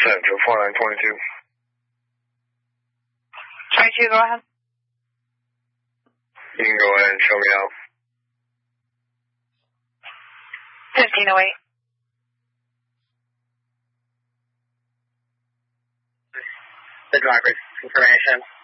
Central 4922. 22, go ahead. You can go ahead and show me out. 1508. The driver's information.